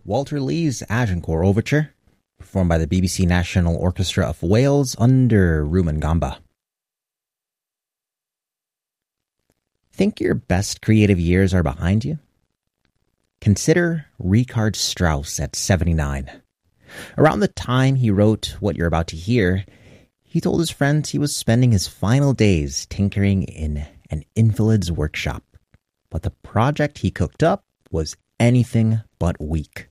Walter Lee's Agincourt Overture, performed by the BBC National Orchestra of Wales under Rumen Gamba. Think your best creative years are behind you? Consider Richard Strauss at 79. Around the time he wrote what you're about to hear, he told his friends he was spending his final days tinkering in an invalid's workshop. But the project he cooked up was anything but weak.